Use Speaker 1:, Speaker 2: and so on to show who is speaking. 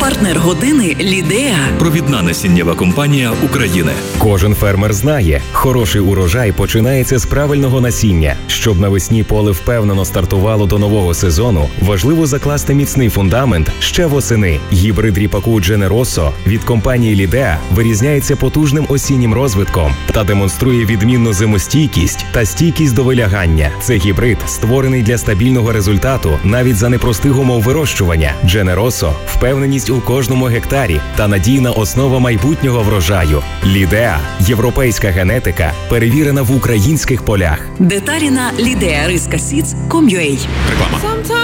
Speaker 1: Партнер години «Лідеа».
Speaker 2: Провідна насіннєва компанія України.
Speaker 3: Кожен фермер знає, хороший урожай починається з правильного насіння. Щоб навесні поле впевнено стартувало до нового сезону, важливо закласти міцний фундамент ще восени. Гібрид ріпаку Generoso від компанії «Лідеа» вирізняється потужним осіннім розвитком та демонструє відмінну зимостійкість та стійкість до вилягання. Це гібрид, створений для стабільного результату навіть за непростих умов вирощування. Generoso – впевненість у кожному гектарі та надійна основа майбутнього врожаю. «Лідеа» – європейська генетика, перевірена в українських полях.
Speaker 1: Деталі на lideariskasids.com.ua.
Speaker 2: Реклама.